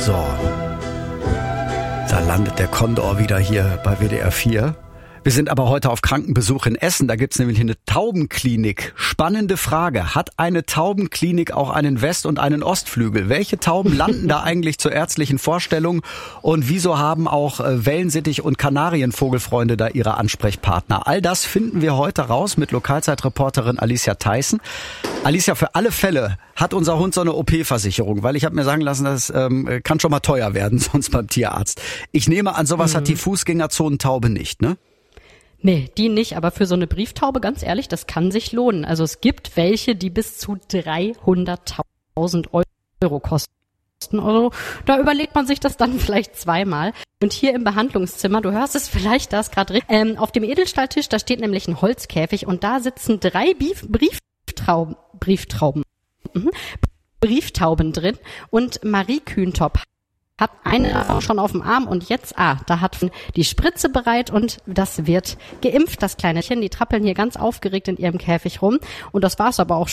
So, da landet der Kondor wieder hier bei WDR 4. Wir sind aber heute auf Krankenbesuch in Essen. Da gibt's nämlich eine Taubenklinik. Spannende Frage. Hat eine Taubenklinik auch einen West- und einen Ostflügel? Welche Tauben landen da eigentlich zur ärztlichen Vorstellung? Und wieso haben auch Wellensittich- und Kanarienvogelfreunde da ihre Ansprechpartner? All das finden wir heute raus mit Lokalzeitreporterin Alicia Theissen. Alicia, für alle Fälle hat unser Hund so eine OP-Versicherung, weil ich habe mir sagen lassen, das kann schon mal teuer werden, sonst beim Tierarzt. Ich nehme an, sowas hat die Fußgängerzonentaube nicht, ne? Nee, die nicht, aber für so eine Brieftaube, ganz ehrlich, das kann sich lohnen. Also es gibt welche, die bis zu 300.000 Euro kosten. Also da überlegt man sich das dann vielleicht zweimal. Und hier im Behandlungszimmer, du hörst es vielleicht, da ist gerade auf dem Edelstahltisch, da steht nämlich ein Holzkäfig und da sitzen 3 Brieftauben drin und Marie Kühntop hat eine davon schon auf dem Arm und jetzt, da hat die Spritze bereit und das wird geimpft, das kleine Tier. Die trappeln hier ganz aufgeregt in ihrem Käfig rum und das war's aber auch